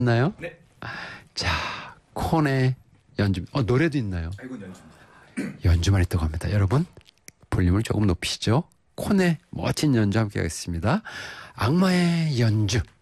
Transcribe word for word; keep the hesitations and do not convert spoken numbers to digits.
나요? 네. 자, 콘의 연주. 어, 노래도 있나요? 아이고 연주입니다. 연주만 있다고 합니다. 여러분, 볼륨을 조금 높이시죠. 콘의 멋진 연주 함께 하겠습니다. 악마의 연주.